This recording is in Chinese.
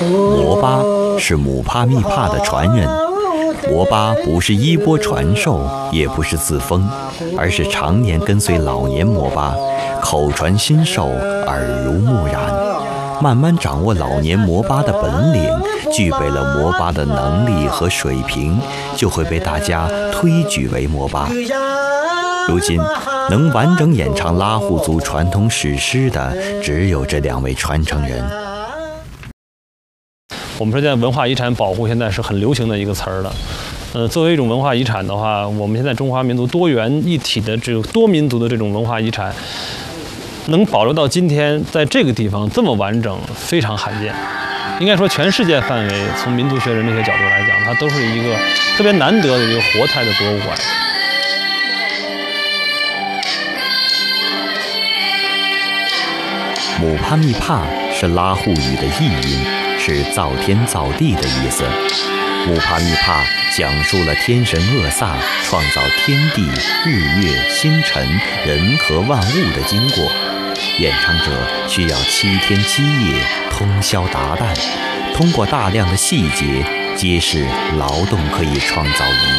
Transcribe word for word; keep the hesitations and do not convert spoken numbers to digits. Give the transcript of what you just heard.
摩巴是姆帕密帕的传人。摩巴不是衣钵传授，也不是自封，而是常年跟随老年摩巴，口传心授，耳濡目染，慢慢掌握老年摩巴的本领，具备了摩巴的能力和水平，就会被大家推举为摩巴。如今能完整演唱拉祜族传统史诗的，只有这两位传承人。 我们说现在文化遗产保护现在是很流行的一个词儿了。呃，作为一种文化遗产的话，我们现在中华民族多元一体的这个多民族的这种文化遗产，能保留到今天，在这个地方这么完整，非常罕见。应该说，全世界范围，从民族学人这些角度来讲，它都是一个特别难得的一个活态的博物馆。 姆帕密帕是拉祜语的译音，是造天造地的意思。姆帕密帕讲述了天神厄萨创造天地、日月、星辰、人和万物的经过。演唱者需要七天七夜通宵达旦，通过大量的细节揭示劳动可以创造